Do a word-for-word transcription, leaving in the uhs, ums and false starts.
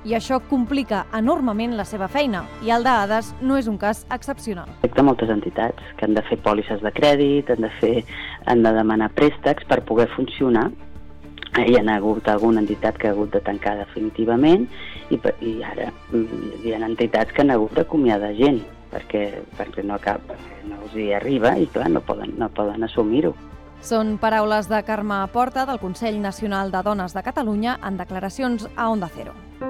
i això complica enormement la seva feina, i el d'Ades no és un cas excepcional. Afecta moltes entitats que han de fer pòlisses de crèdit, han de, fer, han de demanar préstecs per poder funcionar. Hi ha hagut alguna entitat que ha hagut de tancar definitivament i, i ara hi ha entitats que han hagut d'acomiadar gent perquè, perquè, no cap, perquè no els hi arriba i clar, no poden, no poden assumir-ho. Són paraules de Carme Porta del Consell Nacional de Dones de Catalunya en declaracions a Onda Cero.